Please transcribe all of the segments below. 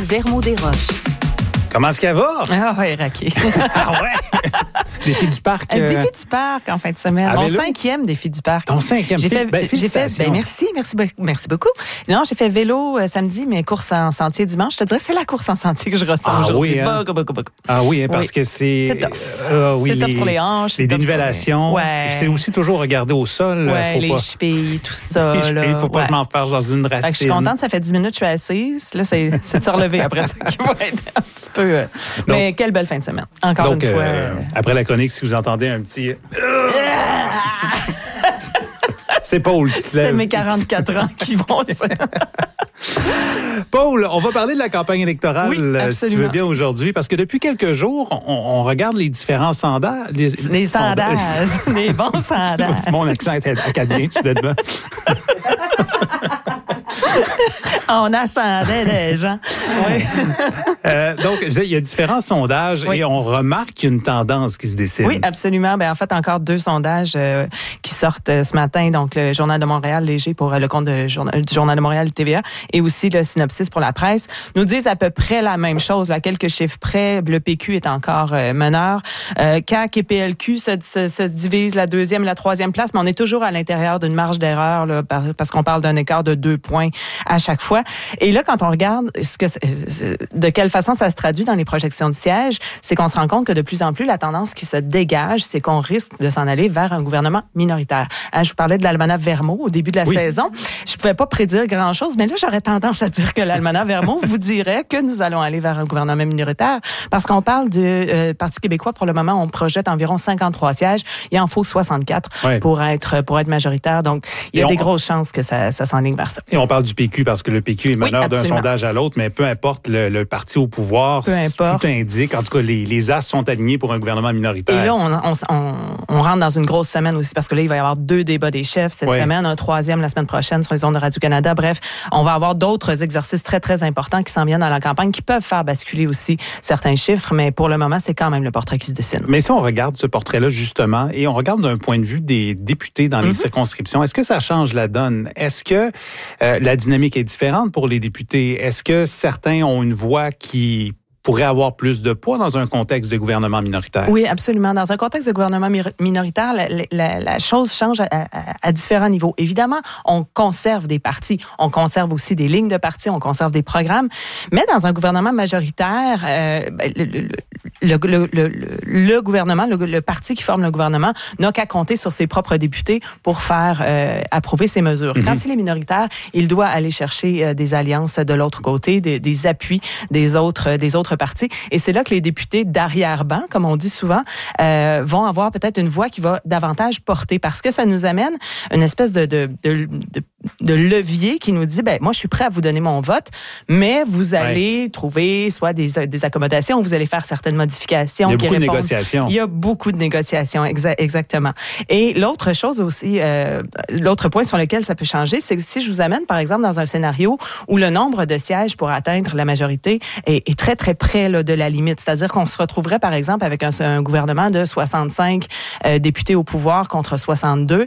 Vermont-des-Roches. Comment est-ce qu'elle va? Ah ouais, raqué. Ah ouais? Défi du parc. Défi du parc en fin de semaine. Mon vélo? 5e défi du parc. Ton 5e. Félicitations. Merci beaucoup. Non, j'ai fait vélo samedi, mais course en sentier dimanche. Je te dirais, c'est la course en sentier que je ressens aujourd'hui. Oui, hein? Beaucoup. Ah oui, hein, parce que c'est... C'est tough. C'est tough sur les hanches. Les dénivellations. Ouais. C'est aussi toujours regarder au sol. Ouais, faut les pas... chevilles, tout ça. Les chevilles, faut pas que je m'en fasse dans une racine. Je suis contente, ça fait 10 minutes que je suis assise. Là, c'est de se relever après ça qui va être un petit peu... Mais quelle belle fin de semaine. Encore une fois. Après la chronique, si vous entendez un petit... C'est Paul qui se lève. C'est mes 44 ans qui vont... Paul, on va parler de la campagne électorale, si tu veux bien, aujourd'hui, parce que depuis quelques jours, on regarde les différents sondages. Les sondages, les bons sondages. Mon accent est acadien, tu dois être bien. On ascendait des gens. Oui. Donc, il y a différents sondages et on remarque qu'il y a une tendance qui se dessine. Oui, absolument. En fait, encore 2 sondages qui sortent ce matin. Donc, le Journal de Montréal léger pour le compte du Journal de Montréal TVA et aussi le Synopsis pour la presse nous disent à peu près la même chose. À quelques chiffres près, le PQ est encore meneur. CAQ et PLQ se divisent la 2e et la 3e place, mais on est toujours à l'intérieur d'une marge d'erreur là, parce qu'on parle d'un écart de 2 points à chaque fois. Et là, quand on regarde de quelle façon ça se traduit dans les projections de sièges, c'est qu'on se rend compte que de plus en plus, la tendance qui se dégage, c'est qu'on risque de s'en aller vers un gouvernement minoritaire. Je vous parlais de l'Almanach Vermont au début de la saison. Je pouvais pas prédire grand-chose, mais là, j'aurais tendance à dire que l'Almanach Vermont vous dirait que nous allons aller vers un gouvernement minoritaire parce qu'on parle du Parti québécois. Pour le moment, on projette environ 53 sièges. Il en faut 64 pour être majoritaire. Donc, il y a des grosses chances que ça s'enligne vers ça. Et on parle du PQ parce que le PQ est meneur d'un sondage à l'autre, mais peu importe le parti au pouvoir, tout indique, en tout cas, les as sont alignés pour un gouvernement minoritaire. Et là, on rentre dans une grosse semaine aussi parce que là, il va y avoir 2 débats des chefs cette semaine, un 3e la semaine prochaine sur les ondes de Radio-Canada. Bref, on va avoir d'autres exercices très, très importants qui s'en viennent dans la campagne qui peuvent faire basculer aussi certains chiffres, mais pour le moment, c'est quand même le portrait qui se dessine. Mais si on regarde ce portrait-là, justement, et on regarde d'un point de vue des députés dans les circonscriptions, est-ce que ça change la donne? Est-ce que la dynamique est différente pour les députés? Est-ce que certains ont une voix qui pourrait avoir plus de poids dans un contexte de gouvernement minoritaire? Oui, absolument. Dans un contexte de gouvernement minoritaire, la chose change à différents niveaux. Évidemment, on conserve des partis, on conserve aussi des lignes de partis, on conserve des programmes, mais dans un gouvernement majoritaire, le gouvernement, le parti qui forme le gouvernement n'a qu'à compter sur ses propres députés pour faire approuver ses mesures. Quand il est minoritaire, il doit aller chercher des alliances de l'autre côté, des appuis des autres partis. Et c'est là que les députés d'arrière-ban, comme on dit souvent, vont avoir peut-être une voix qui va davantage porter parce que ça nous amène une espèce de levier qui nous dit, moi, je suis prêt à vous donner mon vote, mais vous allez trouver soit des accommodations, vous allez faire certaines modifications. Il y a beaucoup de négociations. Il y a beaucoup de négociations, exactement. Et l'autre chose aussi, l'autre point sur lequel ça peut changer, c'est que si je vous amène, par exemple, dans un scénario où le nombre de sièges pour atteindre la majorité est très, très près là, de la limite. C'est-à-dire qu'on se retrouverait, par exemple, avec un gouvernement de 65 députés au pouvoir contre 62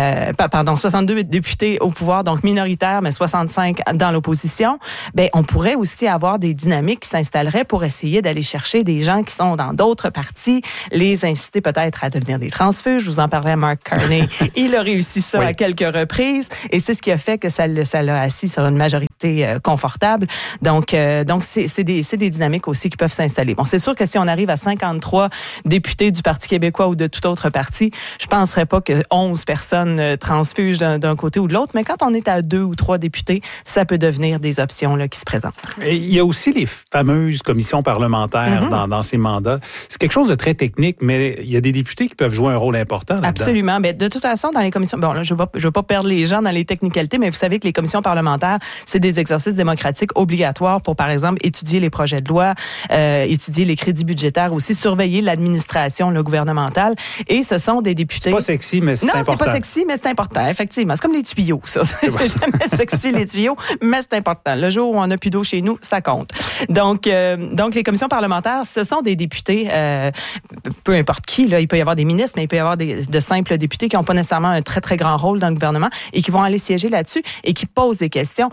députés au pouvoir, donc minoritaires, mais 65 dans l'opposition. On pourrait aussi avoir des dynamiques qui s'installeraient pour essayer d'aller chercher des gens qui sont dans d'autres partis, les inciter peut-être à devenir des transfuges. Je vous en parlais à Mark Carney. Il a réussi ça à quelques reprises et c'est ce qui a fait que ça l'a assis sur une majorité confortable. Donc c'est des dynamiques aussi qui peuvent s'installer. Bon, c'est sûr que si on arrive à 53 députés du Parti québécois ou de tout autre parti, je penserais pas que 11 personnes transfugent d'un côté ou de l'autre, mais quand on est à 2 ou 3 députés, ça peut devenir des options là, qui se présentent. Et il y a aussi les fameuses commissions parlementaires dans ces mandats. C'est quelque chose de très technique, mais il y a des députés qui peuvent jouer un rôle important là-dedans. Absolument. Mais de toute façon, dans les commissions... Bon, là, je veux pas perdre les gens dans les technicalités, mais vous savez que les commissions parlementaires, c'est des exercices démocratiques obligatoires pour, par exemple, étudier les projets de loi, étudier les crédits budgétaires aussi, surveiller l'administration gouvernementale. Et ce sont des députés... C'est pas sexy, mais c'est important. Non, c'est pas sexy, mais c'est important, effectivement. C'est comme les tuyaux, ça. C'est jamais sexy, les tuyaux, mais c'est important. Le jour où on n'a plus d'eau chez nous, ça compte. Donc les commissions parlementaires, ce sont des députés, peu importe qui, là, il peut y avoir des ministres, mais il peut y avoir de simples députés qui n'ont pas nécessairement un très, très grand rôle dans le gouvernement et qui vont aller siéger là-dessus et qui posent des questions et qui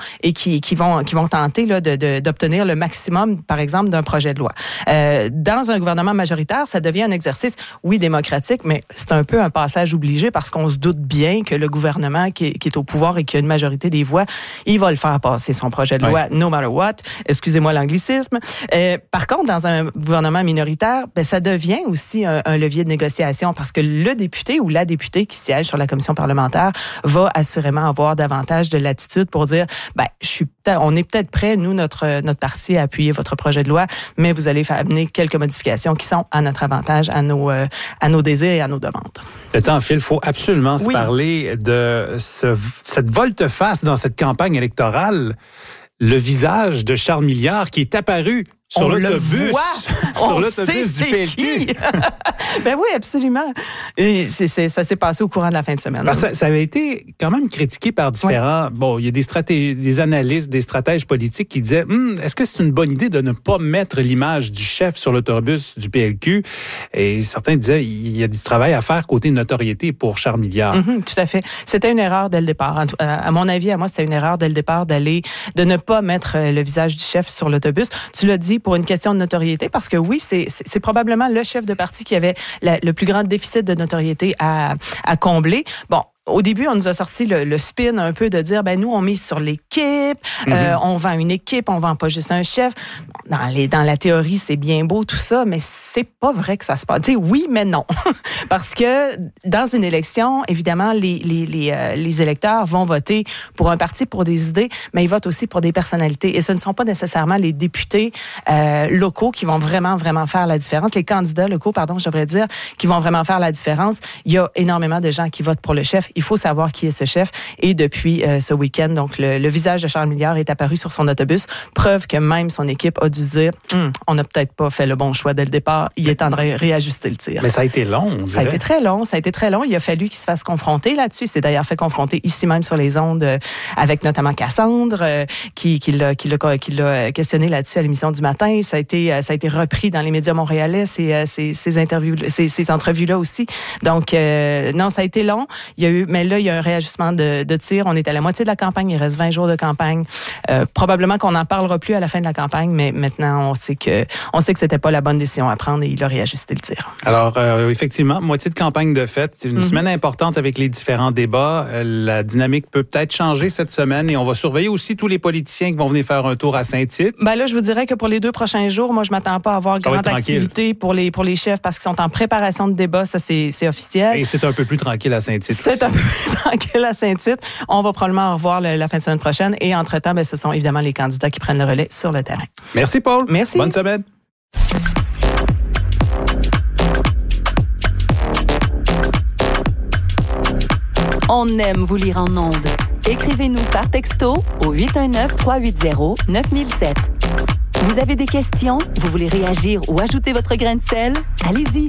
qui vont tenter là, d'obtenir le maximum, par exemple, d'un projet de loi. Dans un gouvernement majoritaire, ça devient un exercice, oui, démocratique, mais c'est un peu un passage obligé parce qu'on se doute bien que le gouvernement qui est au pouvoir et qui a une majorité des voix, il va le faire passer son projet de loi, no matter what. Excusez-moi l'anglicisme. Par contre, dans un gouvernement minoritaire, ça devient aussi un levier de négociation parce que le député ou la députée qui siège sur la commission parlementaire va assurément avoir davantage de latitude pour dire, on est peut-être prêt, nous, notre parti, à appuyer votre projet de loi, mais vous allez amener quelques modifications qui sont à notre avantage, à nos désirs et à nos demandes. Le temps file, il faut absolument se parler de cette volte-face dans cette campagne électorale. Le visage de Charles Milliard qui est apparu sur l'autobus. On sait c'est qui. Ben oui, absolument. Et ça s'est passé au courant de la fin de semaine. Ça avait été quand même critiqué par différents... Bon, il y a des analystes, des stratèges politiques qui disaient est-ce que c'est une bonne idée de ne pas mettre l'image du chef sur l'autobus du PLQ? Et certains disaient il y a du travail à faire côté notoriété pour Charles Milliard. Tout à fait. C'était une erreur dès le départ. À mon avis, c'était une erreur dès le départ de ne pas mettre le visage du chef sur l'autobus. Tu l'as dit, pour une question de notoriété, parce que oui, c'est probablement le chef de parti qui avait le plus grand déficit de notoriété à combler. Bon, au début, on nous a sorti le spin un peu de dire, nous, on mise sur l'équipe, on vend une équipe, on vend pas juste un chef. Dans la théorie, c'est bien beau tout ça, mais c'est pas vrai que ça se passe. Tu sais, oui, mais non. Parce que dans une élection, évidemment, les électeurs vont voter pour un parti, pour des idées, mais ils votent aussi pour des personnalités. Et ce ne sont pas nécessairement les députés locaux qui vont vraiment, vraiment faire la différence. Les candidats locaux, je devrais dire, qui vont vraiment faire la différence. Il y a énormément de gens qui votent pour le chef. Il faut savoir qui est ce chef. Et depuis ce week-end, donc le visage de Charles Milliard est apparu sur son autobus. Preuve que même son équipe a dû se dire on n'a peut-être pas fait le bon choix dès le départ. Il est temps de réajuster le tir. Mais ça a été long, Ça a été très long. Il a fallu qu'il se fasse confronter là-dessus. Il s'est d'ailleurs fait confronter ici même sur les ondes avec notamment Cassandre qui l'a questionné là-dessus à l'émission du matin. Ça a été repris dans les médias montréalais, ces entrevues-là aussi. Donc, non, ça a été long. Mais là, il y a un réajustement de tir. On est à la moitié de la campagne. Il reste 20 jours de campagne. Probablement qu'on n'en parlera plus à la fin de la campagne, mais maintenant, on sait que c'était pas la bonne décision à prendre et il a réajusté le tir. Alors, effectivement, moitié de campagne de fait. C'est une semaine importante avec les différents débats. La dynamique peut peut-être changer cette semaine et on va surveiller aussi tous les politiciens qui vont venir faire un tour à Saint-Tite. Là, je vous dirais que pour les 2 prochains jours, moi, je m'attends pas à avoir grande activité pour les chefs parce qu'ils sont en préparation de débat. Ça, c'est officiel. Et c'est un peu plus tranquille à Saint-Tite. C'est un peu plus tranquille à Saint-Tite. On va probablement en revoir la fin de semaine prochaine. Et entre-temps, ce sont évidemment les candidats qui prennent le relais sur le terrain. Merci, Paul. Merci. Bonne semaine. On aime vous lire en ondes. Écrivez-nous par texto au 819-380-9007. Vous avez des questions? Vous voulez réagir ou ajouter votre grain de sel? Allez-y!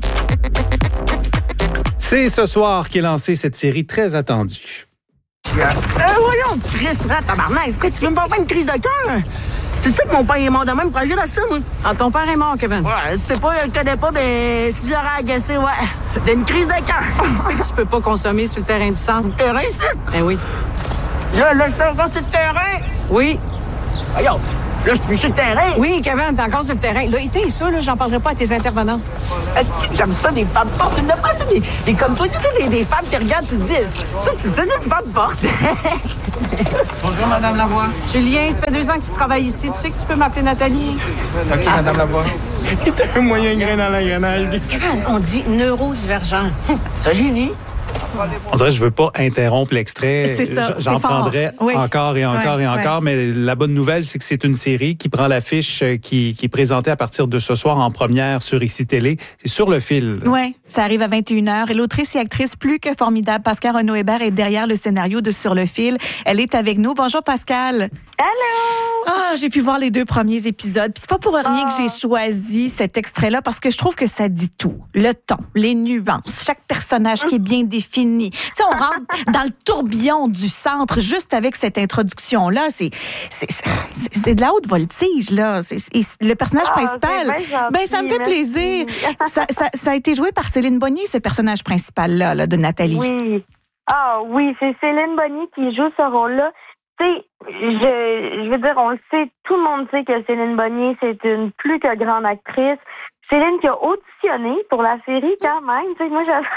C'est ce soir qu'est lancée cette série très attendue. Voyons, Chris, tabarnak, est-ce que tu peux me faire une crise de cœur? Tu sais que mon père est mort de même projet là, ça, moi. Ah, ton père est mort, Kevin. Ouais, je sais pas, je le connais pas, mais si j'aurais agacé, d'une crise de cœur. Tu sais que tu peux pas consommer sur le terrain du centre. Terrain, ici? Ben oui. Là, je suis encore sur le terrain. Oui. Voyons, là, je suis sur le terrain. Oui, Kevin, t'es encore sur le terrain. Là, éteins ça, là, j'en parlerai pas à tes intervenants. J'aime ça, des femmes fortes. Il n'y a pas ça, des comme toi, tu sais, des femmes qui regardent, tu te dis, ça, c'est ça, une femme forte. Bonjour, Madame Lavoie. Julien, ça fait 2 ans que tu travailles ici. Tu sais que tu peux m'appeler Nathalie? OK, Madame Lavoie. T'as un moyen grain dans l'engrenage. Kevin, on dit neurodivergent. Ça, j'ai dit. On dirait que je veux pas interrompre l'extrait. C'est ça, J'en c'est fort. prendrais encore et encore et encore. Mais la bonne nouvelle, c'est que c'est une série qui prend l'affiche qui est présentée à partir de ce soir en première sur ICI Télé. C'est Sur le fil. Oui, ça arrive à 21h. Et l'autrice et actrice plus que formidable, Pascal Renaud-Hébert, est derrière le scénario de Sur le fil. Elle est avec nous. Bonjour, Pascal. Allô! J'ai pu voir les 2 premiers épisodes. Puis c'est pas pour rien que j'ai choisi cet extrait-là, parce que je trouve que ça dit tout. Le ton, les nuances, chaque personnage qui est bien défini. Tu sais, on rentre dans le tourbillon du centre juste avec cette introduction-là. C'est de la haute voltige, là. Et le personnage principal, ça me fait plaisir. Ça a été joué par Céline Bonnier, ce personnage principal-là, de Nathalie. Oui. Oui, c'est Céline Bonnier qui joue ce rôle-là. tu sais, je veux dire, on le sait, tout le monde sait que Céline Bonnier, c'est une plus que grande actrice. Céline qui a auditionné pour la série quand même. Tu sais, moi, j'avais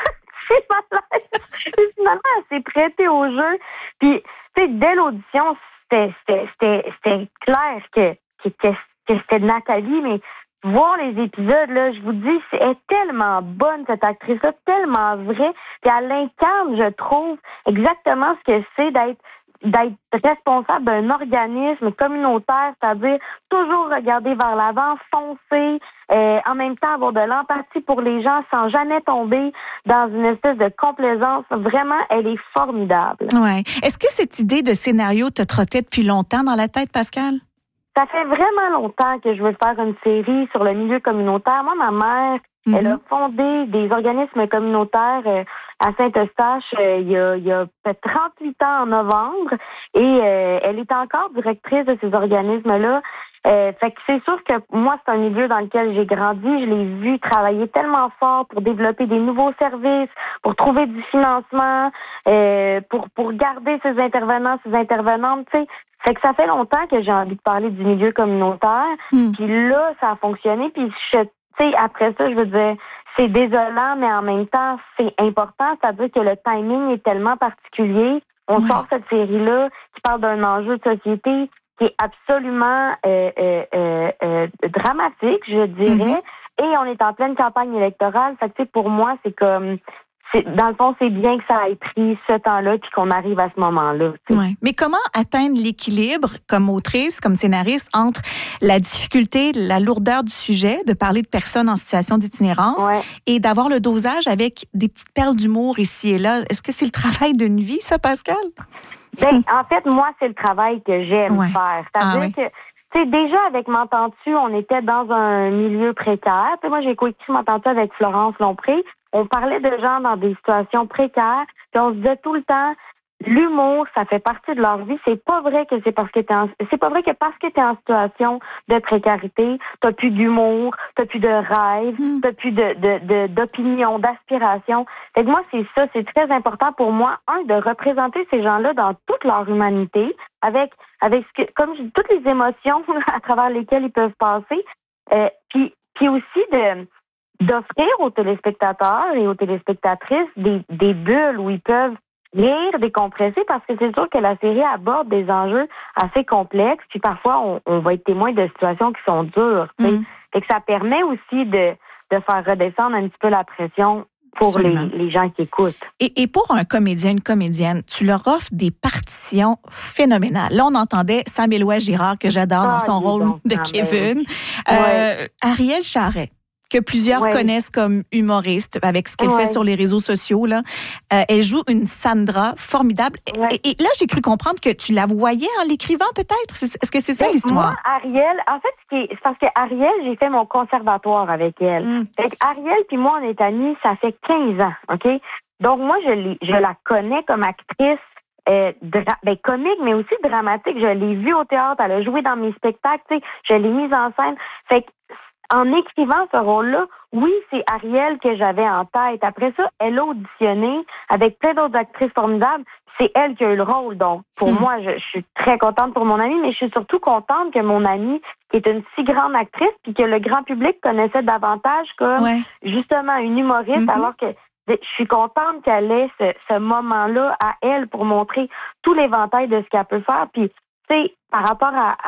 finalement, elle s'est prêtée au jeu. Puis, tu sais, dès l'audition, c'était clair que c'était Nathalie, mais voir les épisodes, là, je vous dis, c'est tellement bonne, cette actrice-là, tellement vraie. Puis elle incarne, je trouve, exactement ce que c'est d'être responsable d'un organisme communautaire, c'est-à-dire toujours regarder vers l'avant, foncer, en même temps avoir de l'empathie pour les gens sans jamais tomber dans une espèce de complaisance. Vraiment, elle est formidable. Ouais. Est-ce que cette idée de scénario te trottait depuis longtemps dans la tête, Pascal? Ça fait vraiment longtemps que je veux faire une série sur le milieu communautaire. Moi, ma mère, elle a fondé des organismes communautaires à Saint-Eustache il y a 38 ans en novembre et elle est encore directrice de ces organismes-là. Fait que c'est sûr que moi, c'est un milieu dans lequel j'ai grandi. Je l'ai vu travailler tellement fort pour développer des nouveaux services, pour trouver du financement, pour garder ses intervenants, ses intervenantes, tu sais. Fait que ça fait longtemps que j'ai envie de parler du milieu communautaire. Puis là, ça a fonctionné. Puis tu sais, après ça, je veux dire, c'est désolant, mais en même temps, c'est important. C'est-à-dire que le timing est tellement particulier. On sort cette série-là qui parle d'un enjeu de société qui est absolument dramatique, je dirais. Et on est en pleine campagne électorale. Fait que, tu sais, pour moi, c'est comme... dans le fond, c'est bien que ça ait pris ce temps-là puis qu'on arrive à ce moment-là. Ouais. Mais comment atteindre l'équilibre comme autrice, comme scénariste, entre la difficulté, la lourdeur du sujet, de parler de personnes en situation d'itinérance et d'avoir le dosage avec des petites perles d'humour ici et là? Est-ce que c'est le travail d'une vie, ça, Pascal? Ben, en fait, moi, c'est le travail que j'aime faire. C'est-à-dire que, tu sais, déjà, avec M'entends-tu, on était dans un milieu précaire. Tu sais, moi, j'ai coécrit M'entends-tu avec Florence Lompré. On parlait de gens dans des situations précaires, puis on se disait tout le temps, l'humour, ça fait partie de leur vie. C'est pas vrai que parce que t'es en situation de précarité, t'as plus d'humour, t'as plus de rêve, t'as plus d'opinion, d'aspiration. Fait que moi, c'est ça, c'est très important pour moi, de représenter ces gens-là dans toute leur humanité, avec comme je dis, toutes les émotions à travers lesquelles ils peuvent passer, puis aussi d'offrir aux téléspectateurs et aux téléspectatrices des bulles où ils peuvent rire, décompresser, parce que c'est sûr que la série aborde des enjeux assez complexes, puis parfois on va être témoin de situations qui sont dures. Fait que ça permet aussi de faire redescendre un petit peu la pression pour les gens qui écoutent. Et pour un comédien, une comédienne, tu leur offres des partitions phénoménales. Là, on entendait Samuel Girard, que j'adore dans son rôle de Kevin. Ariel Charret, que plusieurs connaissent comme humoriste, avec ce qu'elle fait sur les réseaux sociaux, là. Elle joue une Sandra formidable. Et là, j'ai cru comprendre que tu la voyais en l'écrivant, peut-être? Est-ce que c'est ça, l'histoire? Moi, Ariel, en fait, c'est parce que Ariel, j'ai fait mon conservatoire avec elle. Fait Ariel puis moi, on est amis, ça fait 15 ans, OK? Donc, moi, je la connais comme actrice comique, mais aussi dramatique. Je l'ai vue au théâtre, elle a joué dans mes spectacles, tu sais, je l'ai mise en scène. Fait que, en écrivant ce rôle-là, oui, c'est Ariel que j'avais en tête. Après ça, elle a auditionné avec plein d'autres actrices formidables. C'est elle qui a eu le rôle. Donc, pour moi, je suis très contente pour mon amie, mais je suis surtout contente que mon amie, qui est une si grande actrice, puis que le grand public connaissait davantage comme justement une humoriste, alors que je suis contente qu'elle ait ce moment-là à elle pour montrer tout l'éventail de ce qu'elle peut faire. Puis, tu sais, par rapport à